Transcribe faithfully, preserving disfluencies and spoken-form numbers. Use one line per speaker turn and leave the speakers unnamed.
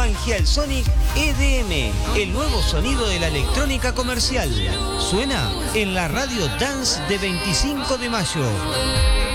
Mangial Sonic E D M, el nuevo sonido de la electrónica comercial. Suena en la radio Dance de veinticinco de mayo.